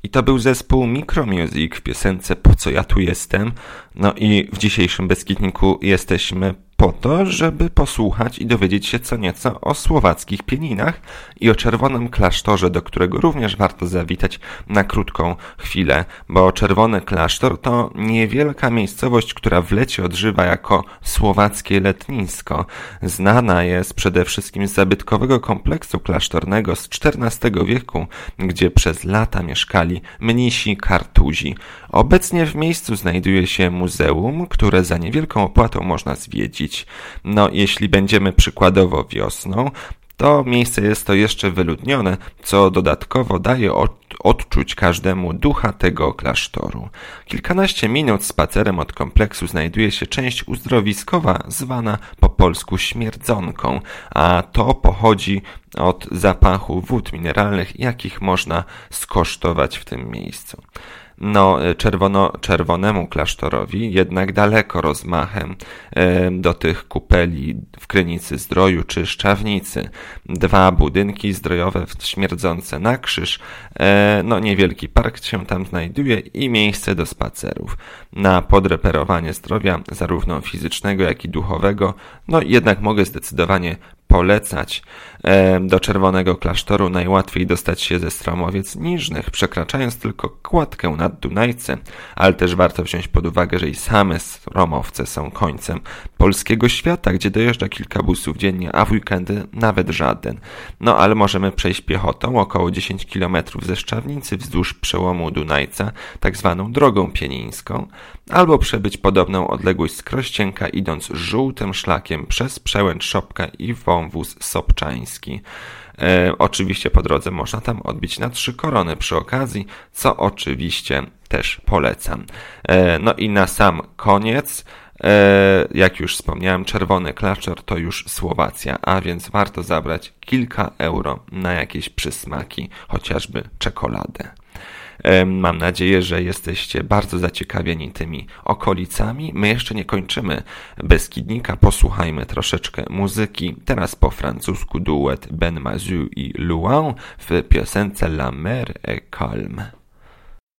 I to był zespół Micromusic w piosence Po co ja tu jestem? No i w dzisiejszym Beskidniku jesteśmy po to, żeby posłuchać i dowiedzieć się co nieco o słowackich pieninach i o Czerwonym Klasztorze, do którego również warto zawitać na krótką chwilę, bo Czerwony Klasztor to niewielka miejscowość, która w lecie odżywa jako słowackie letnisko. Znana jest przede wszystkim z zabytkowego kompleksu klasztornego z XIV wieku, gdzie przez lata mieszkali mnisi kartuzi. Obecnie w miejscu znajduje się muzeum, które za niewielką opłatą można zwiedzić. No, jeśli będziemy przykładowo wiosną, to miejsce jest to jeszcze wyludnione, co dodatkowo daje odczuć każdemu ducha tego klasztoru. Kilkanaście minut spacerem od kompleksu znajduje się część uzdrowiskowa, zwana po polsku śmierdzonką, a to pochodzi od zapachu wód mineralnych, jakich można skosztować w tym miejscu. No, czerwonemu klasztorowi jednak daleko rozmachem do tych kupeli w Krynicy Zdroju czy Szczawnicy. 2 budynki zdrojowe śmierdzące na krzyż, no niewielki park się tam znajduje i miejsce do spacerów. Na podreperowanie zdrowia, zarówno fizycznego, jak i duchowego, no jednak mogę zdecydowanie polecać. Do Czerwonego Klasztoru najłatwiej dostać się ze Stromowiec Niżnych, przekraczając tylko kładkę nad Dunajce, ale też warto wziąć pod uwagę, że i same Stromowce są końcem polskiego świata, gdzie dojeżdża kilka busów dziennie, a w weekendy nawet żaden. No ale możemy przejść piechotą około 10 km ze Szczawnicy wzdłuż przełomu Dunajca, tak zwaną drogą pienińską, albo przebyć podobną odległość z Krościenka, idąc żółtym szlakiem przez przełęcz Szopka i wąwóz Sobczański. Oczywiście po drodze można tam odbić na 3 korony przy okazji, co oczywiście też polecam. No i na sam koniec, jak już wspomniałem, Czerwony Klasztor to już Słowacja, a więc warto zabrać kilka euro na jakieś przysmaki, chociażby czekoladę. Mam nadzieję, że jesteście bardzo zaciekawieni tymi okolicami. My jeszcze nie kończymy Beskidnika, posłuchajmy troszeczkę muzyki. Teraz po francusku duet Ben Mazu i Luan w piosence La mer est calme.